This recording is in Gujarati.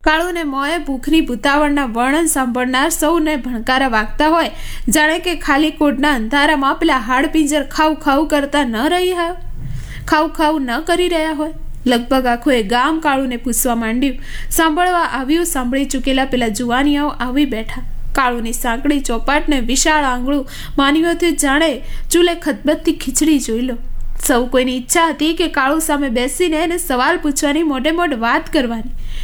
કાળુને મોંએ ભૂખની ભૂતાવળના વર્ણન સાંભળનાર સૌને ભણકારા વાગતા હોય, જાણે કે ખાલી કોટના અંધારામાં પેલા હાડપિંજર ખાવ ખાવ કરતા ન કરી રહ્યા હોય. લગભગ આખું એ ગામ કાળુને પૂછવા માંડ્યું. સાંભળવા આવ્યું સાંભળી ચૂકેલા પેલા જુવાનિયાઓ આવી બેઠા. કાળુની સાંકડી ચોપાટને વિશાળ આંગળું માનવીઓથી જાણે ચૂલે ખતબતથી ખીચડી જોઈ લો. સૌ કોઈની ઈચ્છા હતી કે કાળુ સામે બેસીને એને સવાલ પૂછવાની, મોઢે મોઢ વાત કરવાની.